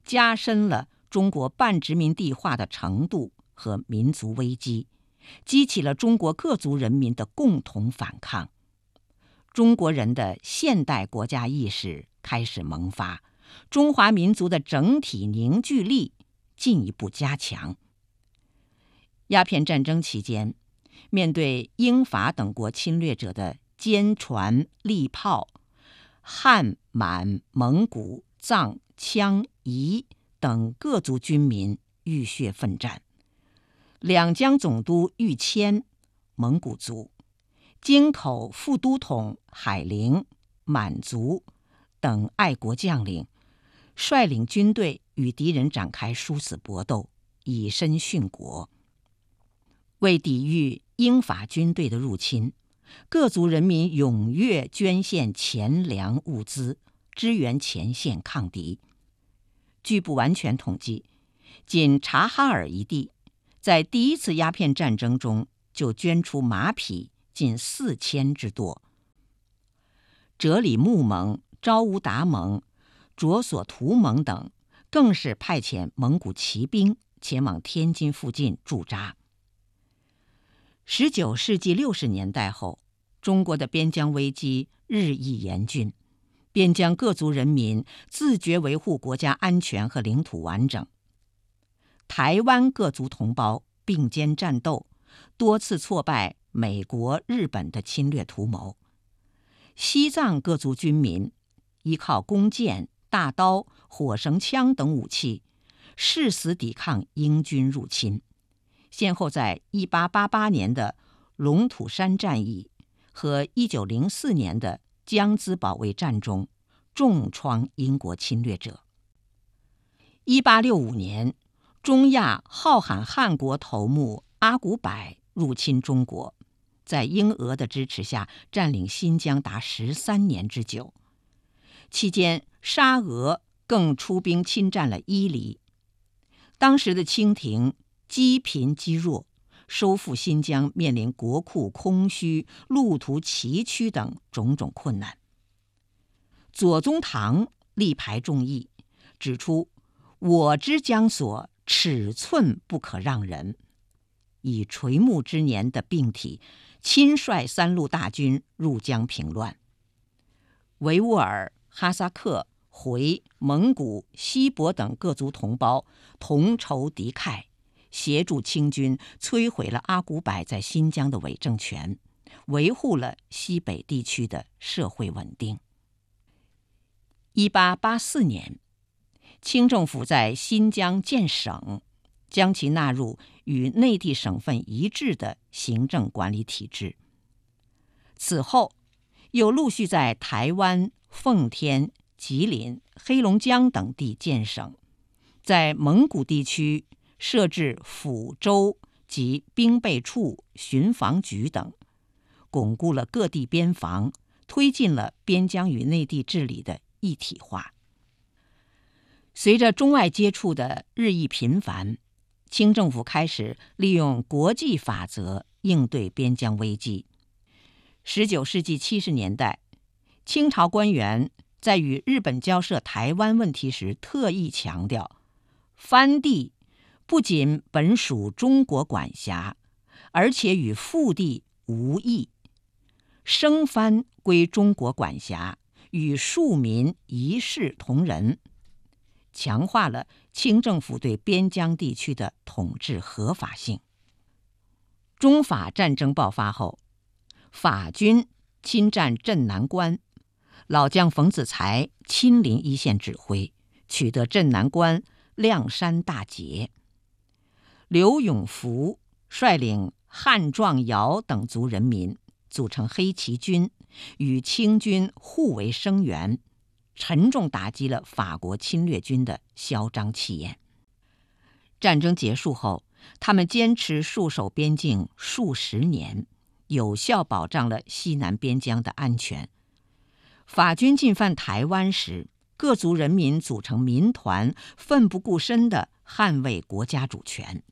加深了中国半殖民地化的程度和民族危机，激起了中国各族人民的共同反抗。中国人的现代国家意识开始萌发，中华民族的整体凝聚力进一步加强。鸦片战争期间，面对英法等国侵略者的坚船利炮，汉、满、蒙古、藏、羌、彝等各族军民浴血奋战。两江总督玉谦，蒙古族；京口副都统海陵，满族等爱国将领，率领军队与敌人展开殊死搏斗，以身殉国。为抵御英法军队的入侵，各族人民踊跃捐献钱粮物资，支援前线抗敌。据不完全统计，仅察哈尔一地在第一次鸦片战争中就捐出马匹近4000之多。哲里木盟、昭乌达盟、卓索图盟等更是派遣蒙古骑兵前往天津附近驻扎。19世纪60年代后，中国的边疆危机日益严峻，边疆各族人民自觉维护国家安全和领土完整。台湾各族同胞并肩战斗，多次挫败美国、日本的侵略图谋。西藏各族军民依靠弓箭、大刀、火绳枪等武器，誓死抵抗英军入侵，先后在1888年的龙土山战役和1904年的江孜保卫战中重创英国侵略者。1865年，中亚浩罕汗国头目阿古柏入侵中国，在英俄的支持下占领新疆达13年之久。期间，沙俄更出兵侵占了伊犁。当时的清廷积贫积弱，收复新疆面临国库空虚、路途崎岖等种种困难。左宗棠力排众议，指出我之江所，尺寸不可让人，以垂暮之年的病体，亲率3路大军入疆平乱。维吾尔、哈萨克、回、蒙古、锡伯等各族同胞同仇敌忾，协助清军摧毁了阿古柏在新疆的伪政权，维护了西北地区的社会稳定。1884年，清政府在新疆建省，将其纳入与内地省份一致的行政管理体制。此后，又陆续在台湾、奉天、吉林、黑龙江等地建省，在蒙古地区设置抚州及兵备处、巡防局等，巩固了各地边防，推进了边疆与内地治理的一体化。随着中外接触的日益频繁，清政府开始利用国际法则应对边疆危机。19世纪70年代，清朝官员在与日本交涉台湾问题时特意强调，藩地不仅本属中国管辖，而且与腹地无异，生藩归中国管辖，与庶民一视同仁，强化了清政府对边疆地区的统治合法性。中法战争爆发后，法军侵占镇南关，老将冯子材亲临一线指挥，取得镇南关、亮山大捷。刘永福率领汉壮瑶等族人民组成黑旗军，与清军互为声援，沉重打击了法国侵略军的嚣张气焰。战争结束后，他们坚持戍守边境数十年，有效保障了西南边疆的安全。法军进犯台湾时，各族人民组成民团，奋不顾身地捍卫国家主权。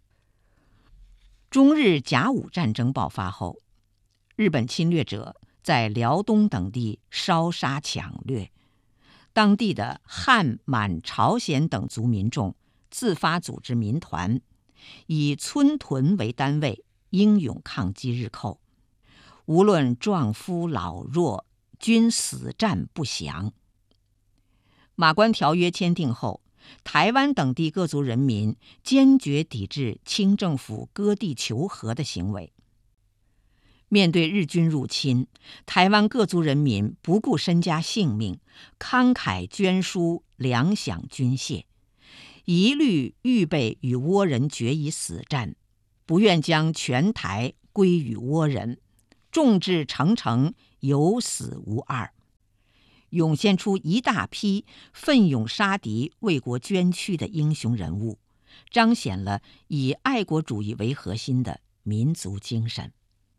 中日甲午战争爆发后，日本侵略者在辽东等地烧杀抢掠， 当地的汉、满、朝鲜等族民众自发组织民团，以村屯为单位，英勇抗击日寇。无论壮夫老弱，均死战不降。马关条约签订后，台湾等地各族人民坚决抵制清政府割地求和的行为。面对日军入侵，台湾各族人民不顾身家性命，慷慨捐书，粮饷军械，一律预备与倭人决一死战，不愿将全台归于倭人，众志成城，有死无二，涌现出一大批奋勇杀敌、为国捐躯的英雄人物，彰显了以爱国主义为核心的民族精神。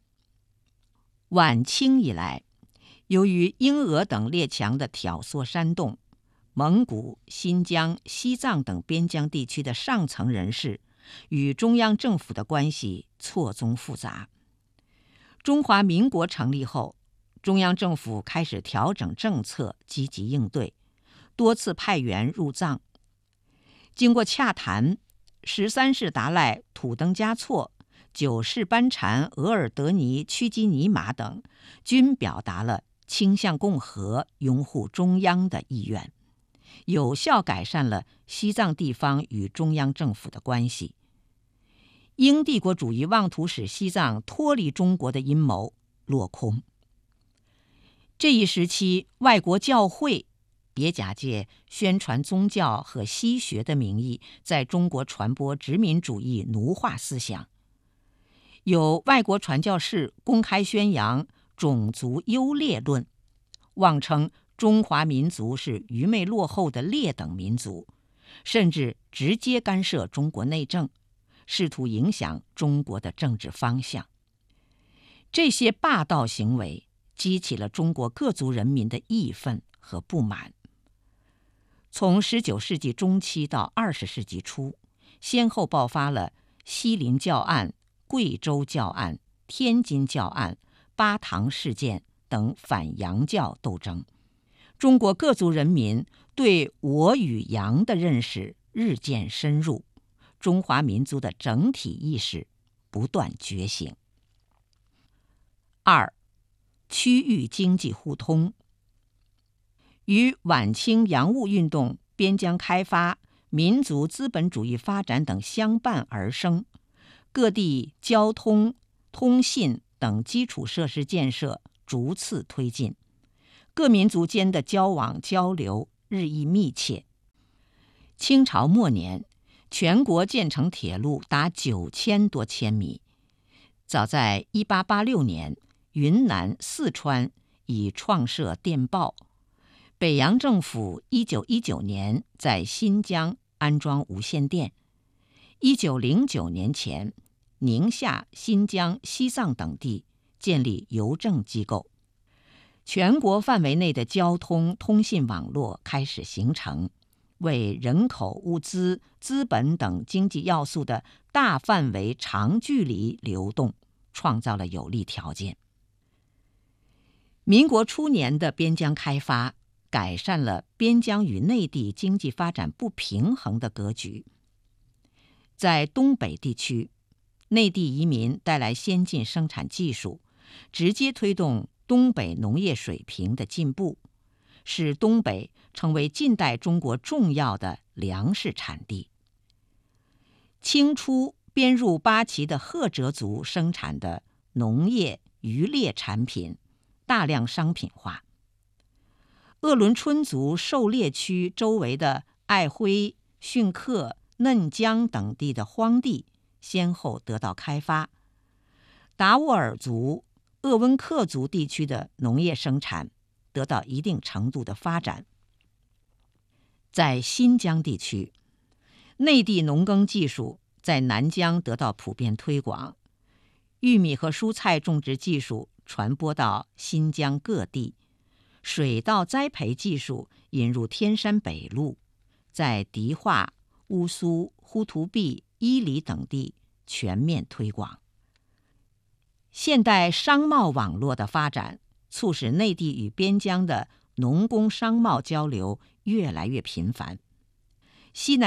晚清以来，由于英俄等列强的挑唆煽动，蒙古、新疆、西藏等边疆地区的上层人士与中央政府的关系错综复杂。中华民国成立后，中央政府开始调整政策，积极应对，多次派员入藏。经过洽谈，13世达赖土登嘉措、9世班禅额尔德尼屈基尼玛等均表达了倾向共和、拥护中央的意愿，有效改善了西藏地方与中央政府的关系。英帝国主义妄图使西藏脱离中国的阴谋落空。这一时期，外国教会也假借宣传宗教和西学的名义，在中国传播殖民主义奴化思想。有外国传教士公开宣扬种族优劣论，妄称中华民族是愚昧落后的劣等民族，甚至直接干涉中国内政，试图影响中国的政治方向。这些霸道行为激起了中国各族人民的义愤和不满。从19世纪中期到20世纪初，先后爆发了西林教案、贵州教案、天津教案、巴塘事件等反洋教斗争。中国各族人民对我与洋的认识日渐深入，中华民族的整体意识不断觉醒。2. 区域经济互通。与晚清洋务运动、边疆开发、民族资本主义发展等相伴而生，各地交通、通信等基础设施建设逐次推进，各民族间的交往交流日益密切。清朝末年，全国建成铁路达9000多千米。早在1886年，云南、四川已创设电报。北洋政府1919年在新疆安装无线电。1909年前，宁夏、新疆、西藏等地建立邮政机构。全国范围内的交通通信网络开始形成，为人口、物资、资本等经济要素的大范围长距离流动创造了有利条件。民国初年的边疆开发改善了边疆与内地经济发展不平衡的格局。在东北地区，内地移民带来先进生产技术，直接推动东北农业水平的进步，使东北成为近代中国重要的粮食产地。清初编入八旗的赫哲族生产的农业、渔猎产品大量商品化。鄂伦春族狩猎区周围的爱辉、逊克、嫩江等地的荒地先后得到开发。达斡尔族、鄂温克族地区的农业生产得到一定程度的发展。在新疆地区，内地农耕技术在南疆得到普遍推广，玉米和蔬菜种植技术传播到新疆各地，水稻栽培技术引入天山北路，在迪化、乌苏、呼图壁、伊犁等地全面推广。现代商贸网络的发展，促使内地与边疆的农工商贸交流越来越频繁。西南